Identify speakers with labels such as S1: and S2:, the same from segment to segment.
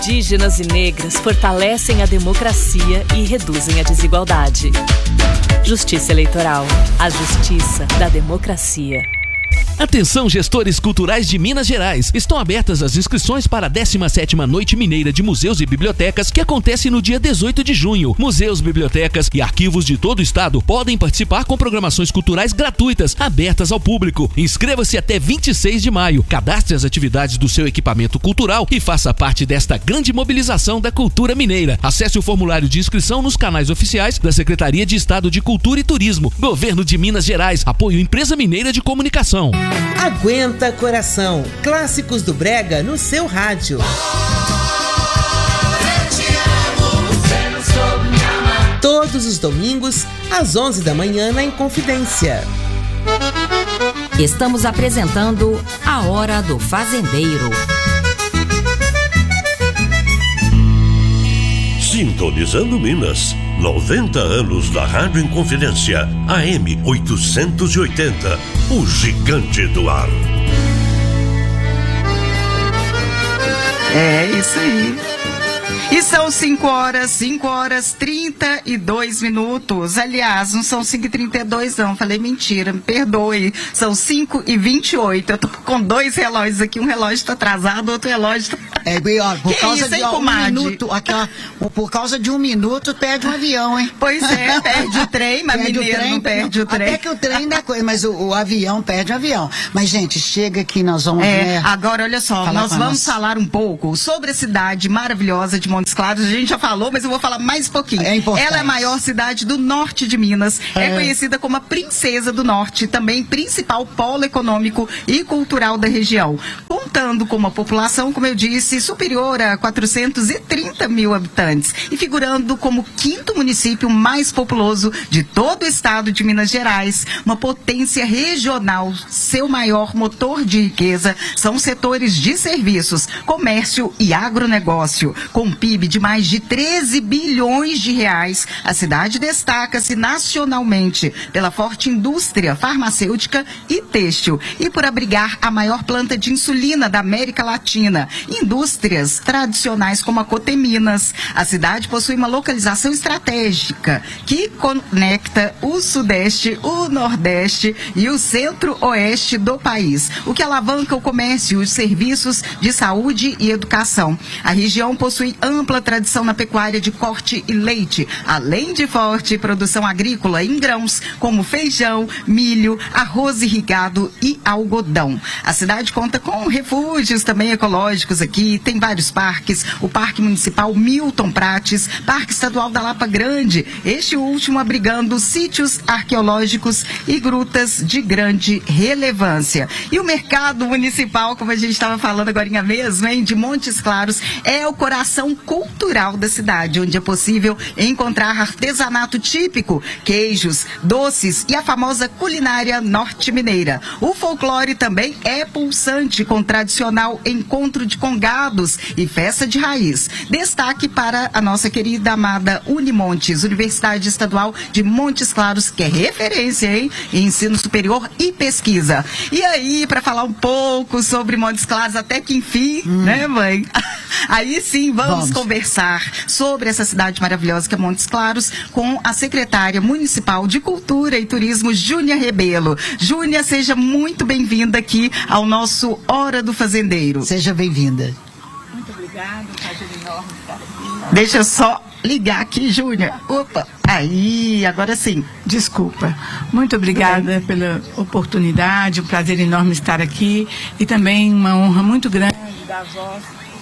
S1: indígenas e negras fortalecem a democracia e reduzem a desigualdade. Justiça Eleitoral. A justiça da democracia.
S2: Atenção, gestores culturais de Minas Gerais. Estão abertas as inscrições para a 17ª Noite Mineira de Museus e Bibliotecas, que acontece no dia 18 de junho. Museus, bibliotecas e arquivos de todo o estado podem participar com programações culturais gratuitas, abertas ao público. Inscreva-se até 26 de maio. Cadastre as atividades do seu equipamento cultural e faça parte desta grande mobilização da cultura mineira. Acesse o formulário de inscrição nos canais oficiais da Secretaria de Estado de Cultura e Turismo. Governo de Minas Gerais. Apoio Empresa Mineira de Comunicação.
S3: Aguenta Coração, clássicos do brega no seu rádio. Todos os domingos, às 11 da manhã, na Inconfidência.
S4: Estamos apresentando A Hora do Fazendeiro.
S5: Sintonizando Minas, 90 anos da Rádio Inconfidência, AM 880, o gigante do ar.
S6: É isso aí. E são 5 horas 32 minutos. Aliás, não são 5h32 não, falei mentira, me perdoe. São 5h28. Eu tô com 2 relógios aqui, um relógio está atrasado, outro relógio tá...
S7: Por causa de um minuto, aqui, ó, por causa de 1 minuto, perde um avião, hein?
S6: Pois é, perde o trem, mas
S7: perde
S6: mineiro não perde o trem.
S7: Até que o trem dá coisa, mas o avião perde o avião. Mas, gente, chega aqui, nós vamos...
S6: Agora, olha só, nós vamos falar um pouco sobre a cidade maravilhosa de Montes Claros. A gente já falou, mas eu vou falar mais um pouquinho.
S7: É importante.
S6: Ela é a maior cidade do norte de Minas. É conhecida como a Princesa do Norte, também principal polo econômico e cultural da região. Contando com uma população, como eu disse, superior a 430 mil habitantes e figurando como o 5º município mais populoso de todo o estado de Minas Gerais. Uma potência regional. Seu maior motor de riqueza são os setores de serviços, comércio e agronegócio. Com PIB de mais de 13 bilhões de reais, a cidade destaca-se nacionalmente pela forte indústria farmacêutica e têxtil e por abrigar a maior planta de insulina da América Latina. Indústrias tradicionais como a Coteminas. A cidade possui uma localização estratégica que conecta o Sudeste, o Nordeste e o Centro-Oeste do país, o que alavanca o comércio e os serviços de saúde e educação. A região possui ampla tradição na pecuária de corte e leite, além de forte produção agrícola em grãos, como feijão, milho, arroz irrigado e algodão. A cidade conta com refúgios também ecológicos aqui, tem vários parques, o Parque Municipal Milton Prates, Parque Estadual da Lapa Grande, este último abrigando sítios arqueológicos e grutas de grande relevância. E o mercado municipal, como a gente estava falando agora mesmo, hein, de Montes Claros, é o coração cultural da cidade, onde é possível encontrar artesanato típico, queijos, doces e a famosa culinária norte-mineira. O folclore também é pulsante, com tradicional encontro de congados e festa de raiz. Destaque para a nossa querida amada Unimontes, Universidade Estadual de Montes Claros, que é referência, hein, em ensino superior e pesquisa. E aí, para falar um pouco sobre Montes Claros, até que enfim, né, mãe? Aí sim, vamos conversar sobre essa cidade maravilhosa que é Montes Claros com a secretária municipal de Cultura e Turismo, Júnia Rebelo. Júnia, seja muito bem-vinda aqui ao nosso Hora do Fazendeiro.
S7: Seja bem-vinda.
S6: Muito obrigada, prazer enorme estar aqui. Deixa eu só ligar aqui, Júnia. Opa, aí, agora sim.
S8: Desculpa. Muito obrigada pela oportunidade, um prazer enorme estar aqui e também uma honra muito grande dar voz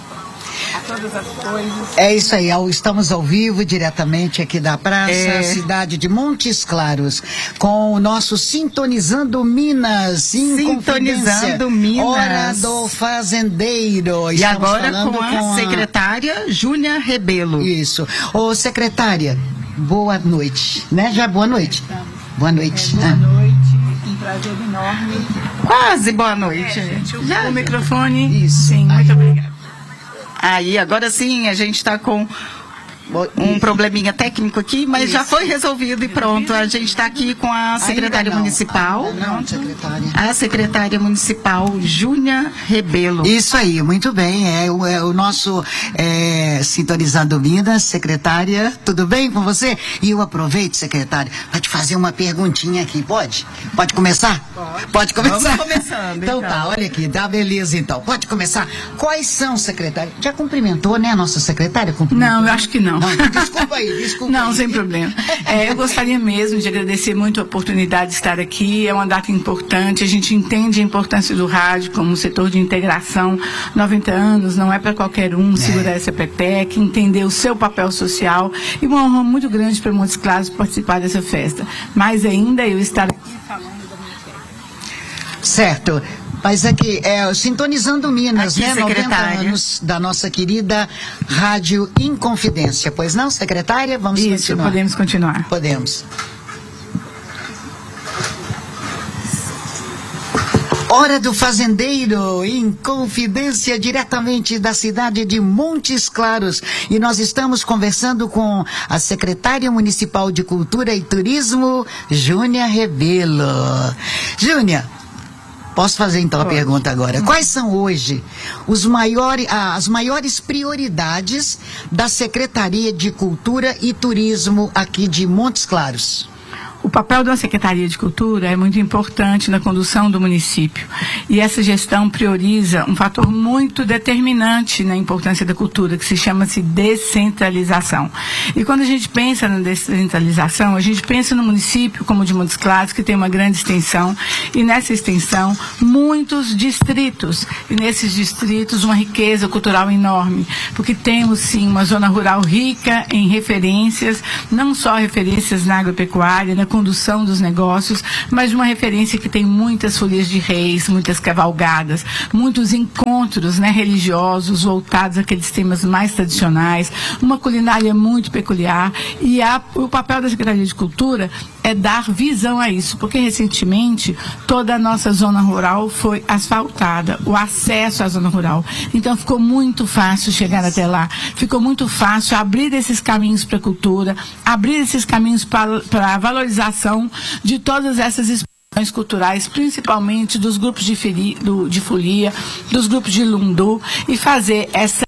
S8: a todas as coisas.
S7: É isso aí, estamos ao vivo, diretamente aqui da praça, cidade de Montes Claros, com o nosso Sintonizando Minas.
S6: Sintonizando Minas.
S7: Hora do Fazendeiro.
S6: E agora com a secretária Júnia Rebelo.
S7: Isso. Ô, secretária, boa noite, né? Já boa noite. Boa noite.
S8: Boa noite, um prazer enorme.
S6: Quase boa noite.
S8: O microfone.
S7: Isso.
S8: Sim, muito obrigada.
S6: Aí, agora sim, a gente está com um probleminha técnico aqui, mas já foi resolvido e pronto. A gente está aqui com a secretária municipal. A secretária municipal, Júnia Rebelo.
S7: Isso aí, muito bem. É o nosso Sintonizando Minas, secretária. Tudo bem com você? E eu aproveito, secretária, para te fazer uma perguntinha aqui. Pode? Pode começar? Pode começar? Vamos começando. Então tá, olha aqui, tá beleza então. Pode começar. Quais são, secretária? Já cumprimentou, né, a nossa secretária?
S8: Não, eu acho que não.
S7: Desculpa aí, desculpa.
S8: Não,
S7: aí.
S8: Sem problema. Eu gostaria mesmo de agradecer muito a oportunidade de estar aqui. É uma data importante. A gente entende a importância do rádio como um setor de integração. 90 anos não é para qualquer um segurar essa peteca, entender o seu papel social. E uma honra muito grande para Montes Claros participar dessa festa. Mais ainda, eu estar aqui falando da minha festa.
S7: Certo. Mas aqui, Sintonizando Minas,
S6: aqui,
S7: né?
S6: Secretária.
S7: 90 anos da nossa querida Rádio Inconfidência. Pois não, secretária? Vamos continuar.
S8: Podemos continuar.
S7: Podemos. Hora do Fazendeiro, Inconfidência, diretamente da cidade de Montes Claros. E nós estamos conversando com a secretária municipal de Cultura e Turismo, Júnia Rebelo. Júnia, posso fazer então a pergunta agora? Quais são hoje as maiores prioridades da Secretaria de Cultura e Turismo aqui de Montes Claros?
S8: O papel da Secretaria de Cultura é muito importante na condução do município. E essa gestão prioriza um fator muito determinante na importância da cultura, que se chama-se descentralização. E quando a gente pensa na descentralização, a gente pensa no município como o de Montes Claros, que tem uma grande extensão, e nessa extensão, muitos distritos. E nesses distritos, uma riqueza cultural enorme, porque temos, sim, uma zona rural rica em referências, não só referências na agropecuária, na condução dos negócios, mas uma referência que tem muitas folias de reis, muitas cavalgadas, muitos encontros, né, religiosos voltados àqueles temas mais tradicionais, uma culinária muito peculiar, e o papel da Secretaria de Cultura é dar visão a isso, porque recentemente toda a nossa zona rural foi asfaltada, o acesso à zona rural. Então ficou muito fácil chegar até lá, ficou muito fácil abrir esses caminhos para a cultura, abrir esses caminhos para a valorização de todas essas expressões culturais, principalmente dos grupos de folia, dos grupos de lundu, e fazer essa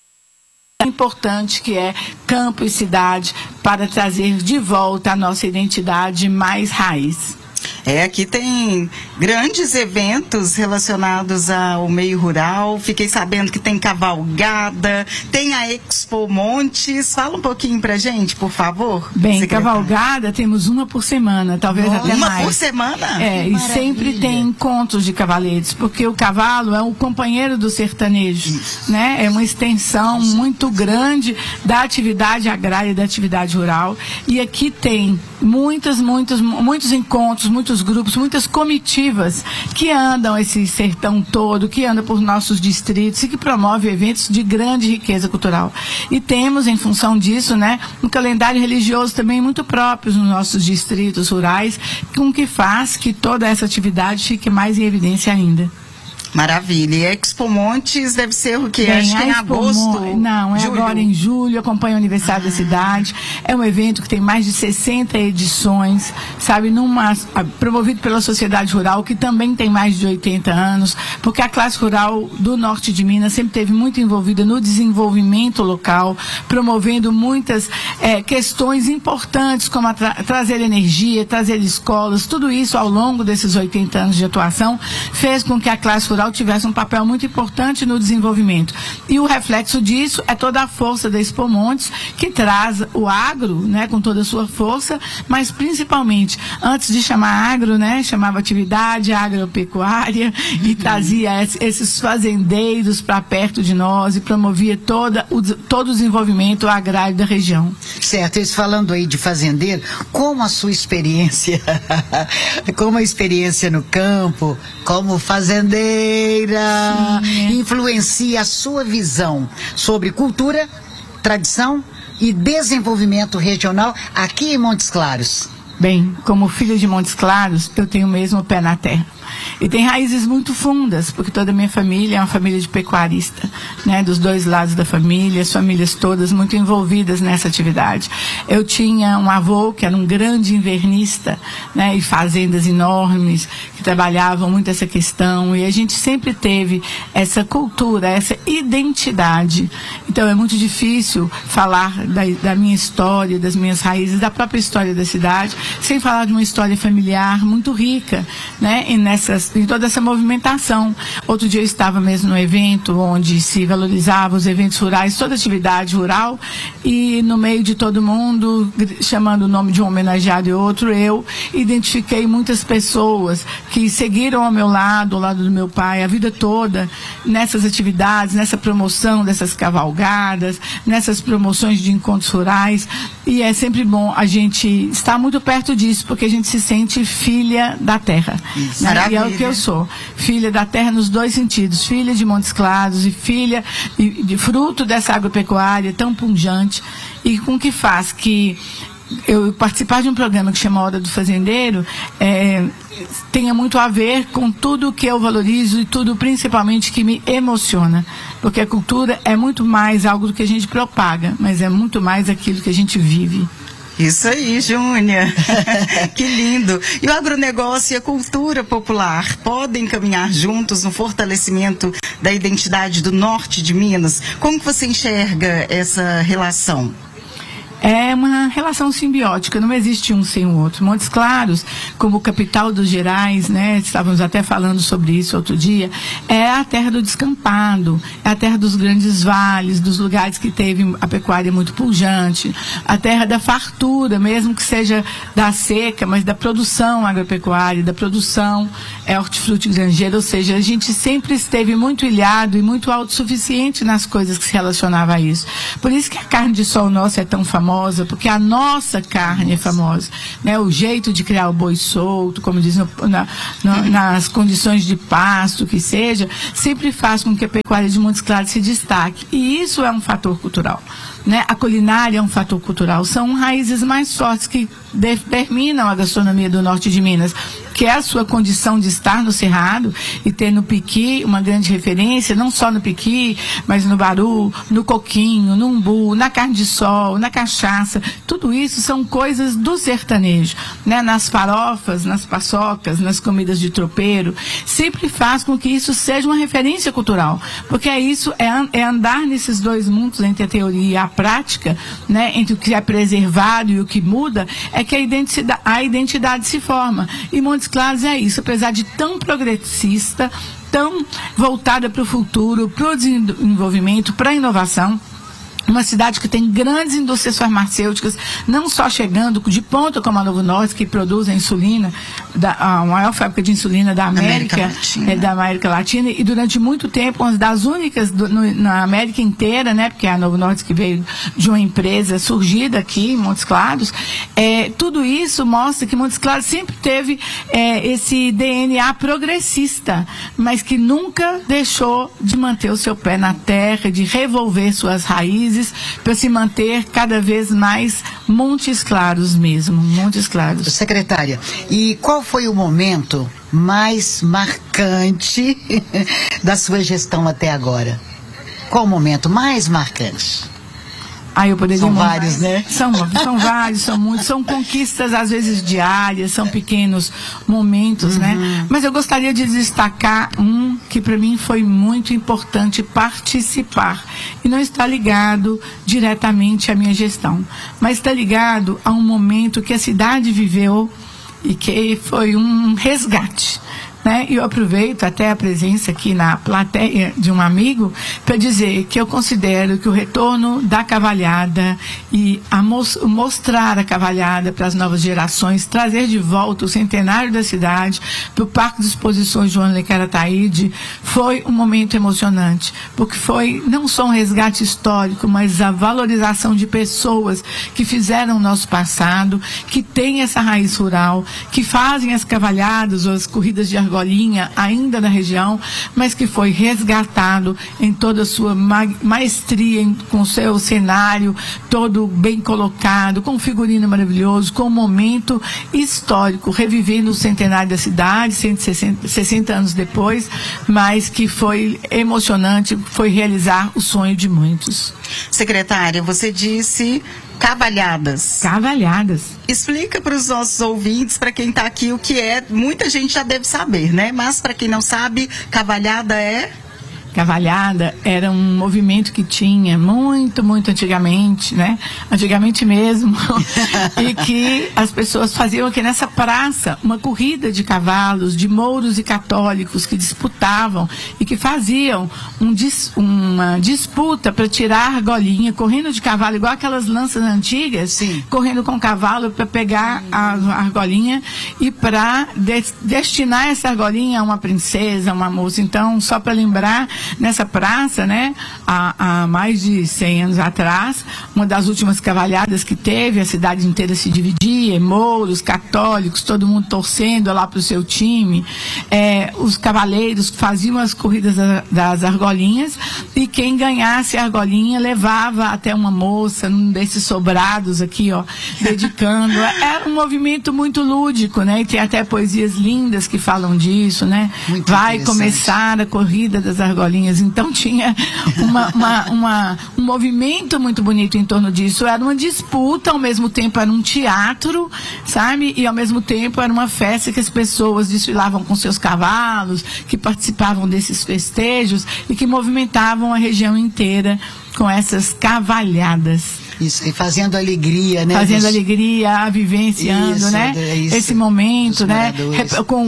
S8: importante que é campo e cidade para trazer de volta a nossa identidade mais raiz.
S6: Aqui tem grandes eventos relacionados ao meio rural. Fiquei sabendo que tem cavalgada, tem a Expo Montes. Fala um pouquinho pra gente, por favor.
S8: Bem, secretária. Cavalgada temos uma por semana, talvez até mais.
S6: Uma por semana?
S8: E sempre tem encontros de cavaletes, porque o cavalo é o companheiro do sertanejo, né? É uma extensão muito grande da atividade agrária e da atividade rural. E aqui tem muitos encontros, muitos grupos, muitas comitivas que andam esse sertão todo, que andam por nossos distritos e que promovem eventos de grande riqueza cultural. E temos, em função disso, né, um calendário religioso também muito próprio nos nossos distritos rurais, com que faz que toda essa atividade fique mais em evidência ainda.
S6: Maravilha. E a Expo Montes deve ser o quê? Acho que em agosto.
S8: Não, julho. Agora em julho, acompanha o aniversário da cidade. É um evento que tem mais de 60 edições, sabe, promovido pela sociedade rural, que também tem mais de 80 anos, porque a classe rural do norte de Minas sempre esteve muito envolvida no desenvolvimento local, promovendo muitas questões importantes, como trazer energia, trazer escolas. Tudo isso, ao longo desses 80 anos de atuação, fez com que a classe rural tivesse um papel muito importante no desenvolvimento. E o reflexo disso é toda a força da Expo Montes, que traz o agro, né, com toda a sua força, mas principalmente, antes de chamar agro, né, chamava atividade agropecuária, e trazia esses fazendeiros para perto de nós e promovia todo o desenvolvimento agrário da região.
S7: Certo, isso falando aí de fazendeiro, como a sua experiência, como a experiência no campo, como fazendeira, influencia a sua visão sobre cultura, tradição e desenvolvimento regional aqui em Montes Claros?
S8: Bem, como filha de Montes Claros, eu tenho mesmo o pé na terra. E tem raízes muito fundas, porque toda a minha família é uma família de pecuarista, né? Dos dois lados da família, as famílias todas muito envolvidas nessa atividade. Eu tinha um avô que era um grande invernista, né? E fazendas enormes, que trabalhavam muito essa questão, e a gente sempre teve essa cultura, essa identidade. Então é muito difícil falar da minha história, das minhas raízes, da própria história da cidade, sem falar de uma história familiar muito rica, né? Em toda essa movimentação. Outro dia eu estava mesmo no evento onde se valorizava os eventos rurais, toda atividade rural, e no meio de todo mundo, chamando o nome de um homenageado e outro, eu identifiquei muitas pessoas que seguiram ao meu lado, ao lado do meu pai, a vida toda, nessas atividades, nessa promoção dessas cavalgadas, nessas promoções de encontros rurais, e é sempre bom a gente estar muito perto disso, porque a gente se sente filha da terra. Isso, né? E é o que eu sou, filha da terra nos dois sentidos, filha de Montes Claros e filha de fruto dessa agropecuária tão pujante, e com que faz que eu participar de um programa que chama Hora do Fazendeiro tenha muito a ver com tudo que eu valorizo e tudo principalmente que me emociona, porque a cultura é muito mais algo do que a gente propaga, mas é muito mais aquilo que a gente vive.
S6: Isso aí, Júnia. Que lindo. E o agronegócio e a cultura popular podem caminhar juntos no fortalecimento da identidade do norte de Minas? Como que você enxerga essa relação?
S8: É uma relação simbiótica, não existe um sem o outro. Montes Claros, como capital dos Gerais, né, estávamos até falando sobre isso outro dia, é a terra do descampado, é a terra dos grandes vales, dos lugares que teve a pecuária muito pujante, a terra da fartura, mesmo que seja da seca, mas da produção agropecuária, da produção hortifruti granjeira, ou seja, a gente sempre esteve muito ilhado e muito autossuficiente nas coisas que se relacionavam a isso. Por isso que a carne de sol nossa é tão famosa, porque a nossa carne é famosa, né? O jeito de criar o boi solto, como diz nas condições de pasto que seja, sempre faz com que a pecuária de Montes Claros se destaque, e isso é um fator cultural, né? A culinária é um fator cultural, são raízes mais fortes que determinam a gastronomia do norte de Minas, que é a sua condição de estar no Cerrado e ter no Piqui uma grande referência, não só no Piqui, mas no Baru, no coquinho, no umbu, na carne de sol, na cachaça. Tudo isso são coisas do sertanejo, né? Nas farofas, nas paçocas, nas comidas de tropeiro, sempre faz com que isso seja uma referência cultural, porque é andar nesses dois mundos, entre a teoria e a prática, né? Entre o que é preservado e o que muda, é que a identidade se forma. E Montes Claros é isso, apesar de tão progressista, tão voltada para o futuro, para o desenvolvimento, para a inovação. Uma cidade que tem grandes indústrias farmacêuticas, não só chegando de ponta como a Novo Norte, que produz a insulina, a maior fábrica de insulina da América Latina, e durante muito tempo, uma das únicas na América inteira, né, porque é a Novo Norte que veio de uma empresa surgida aqui em Montes Claros. Tudo isso mostra que Montes Claros sempre teve esse DNA progressista, mas que nunca deixou de manter o seu pé na terra, de revolver suas raízes, para se manter cada vez mais Montes Claros mesmo, Montes Claros.
S7: Secretária, e qual foi o momento mais marcante da sua gestão até agora? Qual o momento mais marcante?
S8: Eu poderia
S7: são vários, né?
S8: São vários, são muitos, são conquistas às vezes diárias, são pequenos momentos, né? Mas eu gostaria de destacar um que para mim foi muito importante participar, e não está ligado diretamente à minha gestão, mas está ligado a um momento que a cidade viveu e que foi um resgate, né? E eu aproveito até a presença aqui na plateia de um amigo para dizer que eu considero que o retorno da cavalhada e mostrar a cavalhada para as novas gerações, trazer de volta o centenário da cidade para o Parque de Exposições João Le Carataíde, foi um momento emocionante, porque foi não só um resgate histórico, mas a valorização de pessoas que fizeram o nosso passado, que têm essa raiz rural, que fazem as cavalhadas ou as corridas de argola argolinha ainda na região, mas que foi resgatado em toda a sua maestria, com seu cenário todo bem colocado, com um figurino maravilhoso, com um momento histórico, revivendo o centenário da cidade, 160 anos depois, mas que foi emocionante, foi realizar o sonho de muitos.
S6: Secretária, você disse cavalhadas.
S8: Cavalhadas.
S6: Explica para os nossos ouvintes, para quem está aqui, o que é. Muita gente já deve saber, né? Mas para quem não sabe, cavalhada é...
S8: Cavalhada era um movimento que tinha muito antigamente, né? Antigamente mesmo. E que as pessoas faziam aqui nessa praça uma corrida de cavalos, de mouros e católicos que disputavam e que faziam uma disputa para tirar a argolinha, correndo de cavalo, igual aquelas lanças antigas. Sim. Correndo com o cavalo para pegar a argolinha e para destinar essa argolinha a uma princesa, uma moça. Então, só para lembrar, nessa praça, né, há mais de 100 anos atrás, uma das últimas cavalhadas que teve, a cidade inteira se dividia, mouros, católicos, todo mundo torcendo lá para o seu time, os cavaleiros faziam as corridas das argolinhas, e quem ganhasse a argolinha levava até uma moça, num desses sobrados aqui, ó, dedicando. Era um movimento muito lúdico, né, e tem até poesias lindas que falam disso, né, muito vai começar a corrida das argolinhas. Então tinha um movimento muito bonito em torno disso. Era uma disputa, ao mesmo tempo era um teatro, sabe? E ao mesmo tempo era uma festa que as pessoas desfilavam com seus cavalos, que participavam desses festejos e que movimentavam a região inteira com essas cavalhadas.
S7: Isso, e fazendo alegria, né?
S8: Fazendo alegria, vivenciando, isso, né? Isso, esse momento, né? Com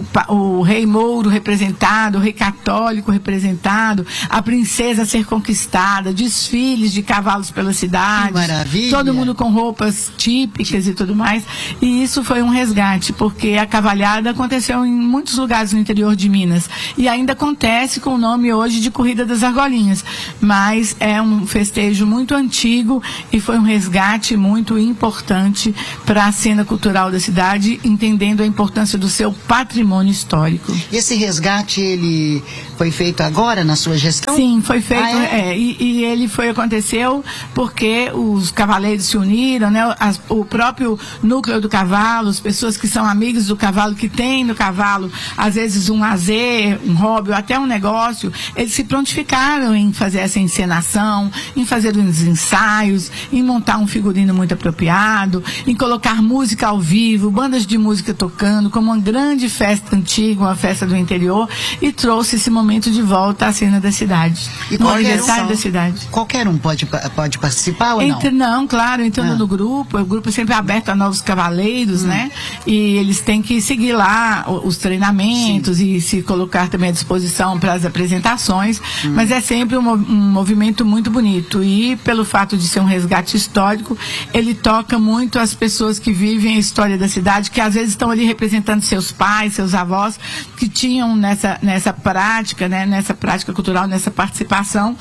S8: o rei Mouro representado, o rei católico representado, a princesa a ser conquistada, desfiles de cavalos pela cidade.
S7: Que maravilha!
S8: Todo mundo com roupas típicas e tudo mais. E isso foi um resgate, porque a cavalhada aconteceu em muitos lugares no interior de Minas. E ainda acontece com o nome hoje de Corrida das Argolinhas. Mas é um festejo muito antigo e foi um resgate muito importante para a cena cultural da cidade, entendendo a importância do seu patrimônio histórico.
S7: Esse resgate, ele foi feito agora na sua gestão?
S8: Sim, foi feito, e ele aconteceu porque os cavaleiros se uniram, né? O próprio núcleo do cavalo, as pessoas que são amigos do cavalo, que têm no cavalo, às vezes um lazer, um hobby, ou até um negócio, eles se prontificaram em fazer essa encenação, em fazer os ensaios, em montar um figurino muito apropriado, em colocar música ao vivo, bandas de música tocando, como uma grande festa antiga, uma festa do interior, e trouxe esse momento de volta à cena da cidade.
S7: E
S8: no aniversário da cidade.
S7: Qualquer um pode participar ou não?
S8: Não, claro, entrando no grupo, o grupo é sempre aberto a novos cavaleiros, né? E eles têm que seguir lá os treinamentos e se colocar também à disposição para as apresentações, mas é sempre um movimento muito bonito, e pelo fato de ser um resgate histórico, ele toca muito as pessoas que vivem a história da cidade, que às vezes estão ali representando seus pais, seus avós, que tinham nessa prática, né, nessa prática cultural, nessa participação,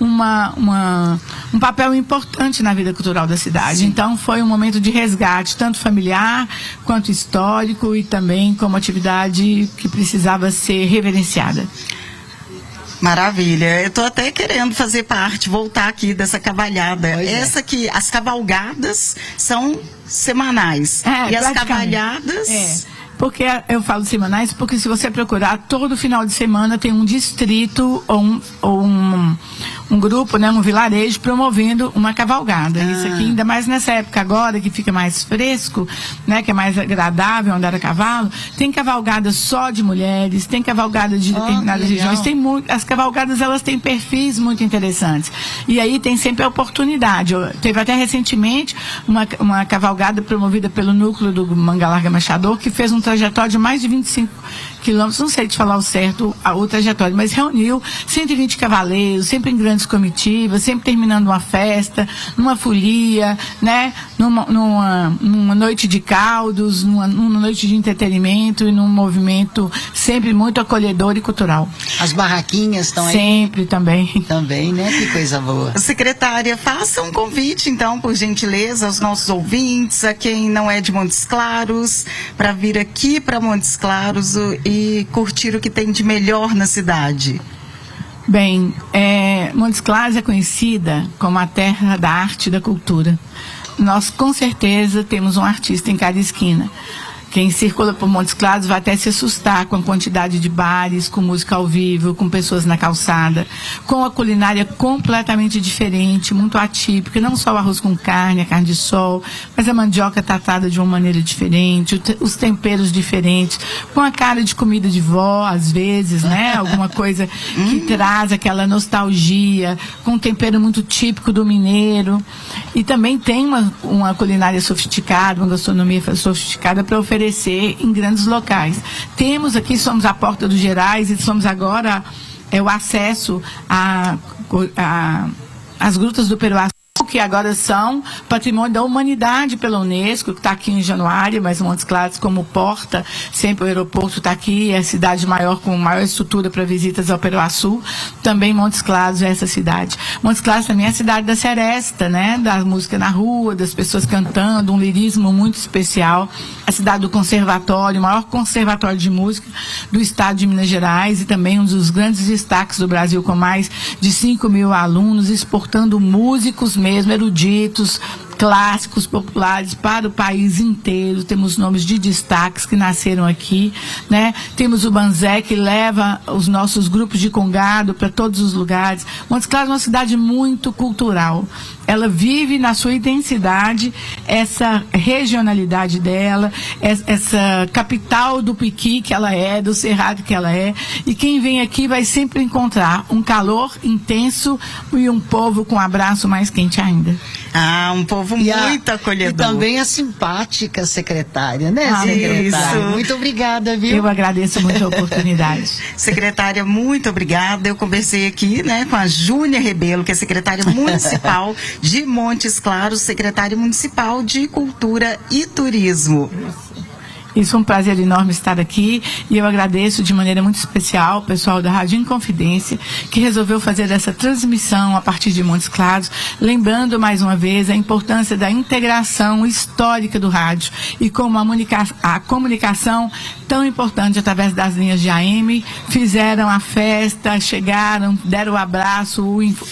S8: um papel importante na vida cultural da cidade. Sim. Então foi um momento de resgate, tanto familiar quanto histórico, e também como atividade que precisava ser reverenciada.
S6: Maravilha, eu estou até querendo fazer parte, voltar aqui dessa cavalhada. Essa que, as cavalgadas são semanais, e as cavalhadas...
S8: Porque eu falo semanais, porque se você procurar, todo final de semana tem um distrito ou um grupo, né, um vilarejo promovendo uma cavalgada. Isso aqui, ainda mais nessa época agora, que fica mais fresco, né, que é mais agradável andar a cavalo, tem cavalgada só de mulheres, tem cavalgada de determinadas regiões, as cavalgadas, elas têm perfis muito interessantes. E aí tem sempre a oportunidade. Teve até recentemente uma cavalgada promovida pelo núcleo do Manga Larga Machador, que fez um trajetório de mais de 25 quilômetros, não sei te falar o certo, o trajetório, mas reuniu 120 cavaleiros, sempre em grandes comitivas, sempre terminando uma festa, numa folia, né, numa noite de caldos, numa noite de entretenimento e num movimento sempre muito acolhedor e cultural.
S7: As barraquinhas estão aí?
S8: Sempre também.
S7: Também, né? Que coisa boa.
S6: Secretária, faça um convite, então, por gentileza, aos nossos ouvintes, a quem não é de Montes Claros, para vir aqui para Montes Claros e curtir o que tem de melhor na cidade?
S8: Bem, Montes Claros é conhecida como a terra da arte e da cultura. Nós, com certeza, temos um artista em cada esquina. Quem circula por Montes Claros vai até se assustar com a quantidade de bares, com música ao vivo, com pessoas na calçada, com a culinária completamente diferente, muito atípica, não só o arroz com carne, a carne de sol, mas a mandioca tratada de uma maneira diferente, os temperos diferentes, com a cara de comida de vó, às vezes, né? Alguma coisa que traz aquela nostalgia, com um tempero muito típico do mineiro. E também tem uma culinária sofisticada, uma gastronomia sofisticada para oferecer em grandes locais. Temos aqui, somos a Porta dos Gerais e somos agora o acesso às grutas do Peruaçu, que agora são patrimônio da humanidade pela Unesco, que está aqui em Januária, mas Montes Claros como porta, sempre o aeroporto está aqui, é a cidade maior, com maior estrutura para visitas ao Peruaçu, também Montes Claros é essa cidade. Montes Claros também é a cidade da seresta, né, da música na rua, das pessoas cantando, um lirismo muito especial, a cidade do conservatório, o maior conservatório de música do estado de Minas Gerais e também um dos grandes destaques do Brasil, com mais de 5.000 alunos, exportando músicos mesmo, eruditos, clássicos, populares para o país inteiro. Temos nomes de destaques que nasceram aqui, né? Temos o Banzé, que leva os nossos grupos de congado para todos os lugares. Montes Claros é uma cidade muito cultural. Ela vive na sua intensidade, essa regionalidade dela, essa capital do piqui que ela é, do cerrado que ela é. E quem vem aqui vai sempre encontrar um calor intenso e um povo com um abraço mais quente ainda.
S6: Ah, um povo muito acolhedor.
S7: E também a simpática secretária, né, secretária?
S6: Isso.
S7: Muito obrigada, viu?
S8: Eu agradeço muito a oportunidade.
S6: Secretária, muito obrigada. Eu conversei aqui, né, com a Júnia Rebelo, que é secretária municipal de Montes Claros, secretária municipal de Cultura e Turismo.
S8: Isso é um prazer enorme estar aqui e eu agradeço de maneira muito especial o pessoal da Rádio Inconfidência, que resolveu fazer essa transmissão a partir de Montes Claros, lembrando mais uma vez a importância da integração histórica do rádio e como a comunicação tão importante através das linhas de AM, fizeram a festa, chegaram, deram o abraço,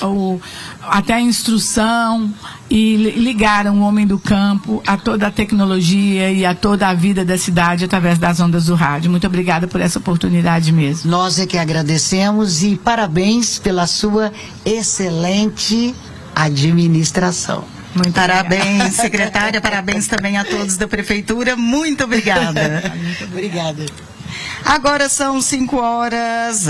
S8: até a instrução, e ligaram o homem do campo a toda a tecnologia e a toda a vida da cidade através das ondas do rádio. Muito obrigada por essa oportunidade mesmo.
S7: Nós é que agradecemos e parabéns pela sua excelente administração.
S8: Muito
S6: Parabéns,
S8: obrigada.
S6: secretária, parabéns também a todos da Prefeitura. Muito obrigada.
S7: Muito obrigada.
S6: Agora são 5 horas,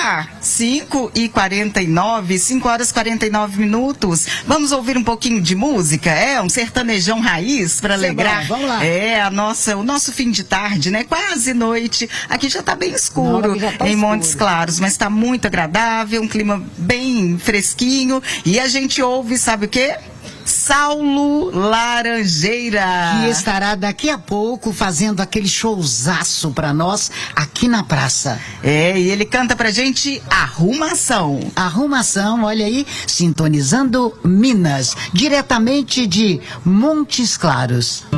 S6: 5h49, 5 horas e 49 minutos. Vamos ouvir um pouquinho de música? Um sertanejão raiz para alegrar.
S7: Vamos lá.
S6: O nosso fim de tarde, né? Quase noite. Aqui já está bem escuro em Montes Claros, mas está muito agradável, um clima bem fresquinho. E a gente ouve, sabe o quê? Saulo Laranjeira,
S7: que estará daqui a pouco fazendo aquele showzaço pra nós aqui na praça.
S6: E ele canta pra gente Arrumação.
S7: Arrumação, olha aí, sintonizando Minas, diretamente de Montes Claros.